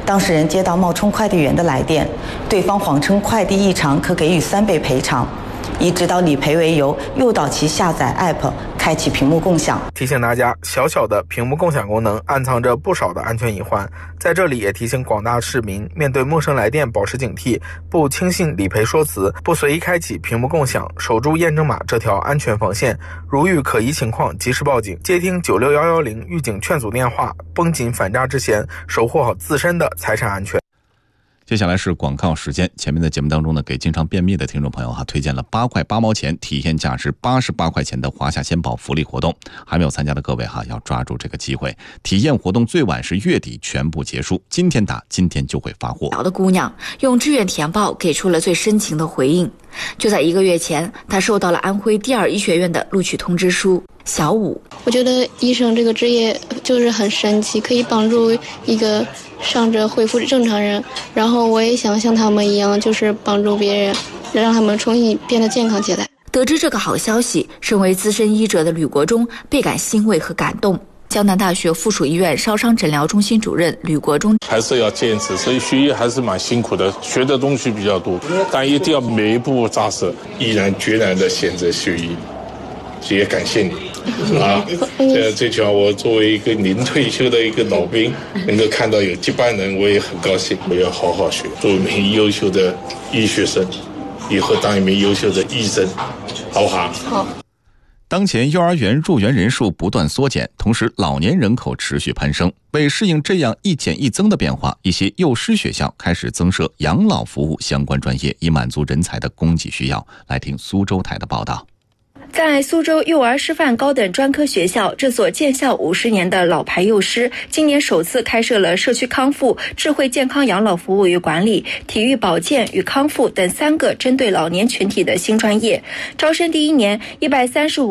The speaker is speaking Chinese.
当事人接到冒充快递员的来电，对方谎称快递异常可给予3倍赔偿，以指导理赔为由，诱导其下载 App， 开启屏幕共享。 提醒大家，小小的屏幕共享功能暗藏着不少的安全隐患。在这里也提醒广大市民，面对陌生来电保持警惕，不轻信理赔说辞，不随意开启屏幕共享，守住验证码这条安全防线。如遇可疑情况，及时报警，接听96110预警劝阻电话，绷紧反诈之弦，守护好自身的财产安全。 接下来是广告时间。前面的节目当中呢，给经常便秘的听众朋友推荐了8块8毛钱体验价值88块钱的华夏鲜宝福利活动，还没有参加的各位要抓住这个机会。体验活动最晚是月底全部结束，今天打今天就会发货。 小的姑娘用志愿填报给出了最深情的回应。就在1个月前，她收到了安徽第2医学院的录取通知书。小武， 我觉得医生这个职业就是很神奇，可以帮助一个伤者恢复正常人，然后我也想像他们一样，就是帮助别人，让他们重新变得健康起来。 得知这个好消息，身为资深医者的吕国忠倍感欣慰和感动。江南大学附属医院烧伤诊疗中心主任吕国忠， 还是要坚持，所以学医还是蛮辛苦的，学的东西比较多，但一定要每一步扎实，毅然决然的选择学医。也感谢你啊！最起码我作为一个临退休的一个老兵，能够看到有接班人，我也很高兴。我要好好学，做一名优秀的医学生，以后当一名优秀的医生，好不好？ 好。 当前幼儿园入园人数不断缩减，同时老年人口持续攀升。为适应这样一减一增的变化，一些幼师学校开始增设养老服务相关专业，以满足人才的供给需要。来听苏州台的报道。 在苏州幼儿师范高等专科学校，这所建校50年的老牌幼师，今年首次开设了社区康复、智慧健康养老服务与管理、体育保健与康复等3个针对老年群体的新专业。招生第1年，135